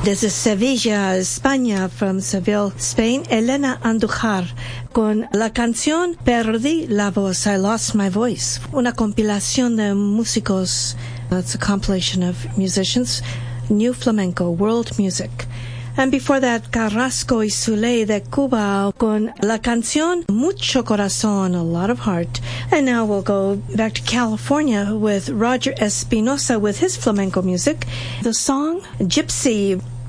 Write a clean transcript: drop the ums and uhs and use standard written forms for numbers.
Desde Sevilla, España, from Seville, Spain, Elena Andújar, con la canción Perdí la voz, I Lost My Voice, una compilación de músicos. It's a compilation of musicians, New Flamenco, World Music. And before that, Carrasco y Zuley de Cuba con la canción Mucho Corazón, a lot of heart. And now we'll go back to California with Roger Espinosa with his flamenco music. The song Gypsy.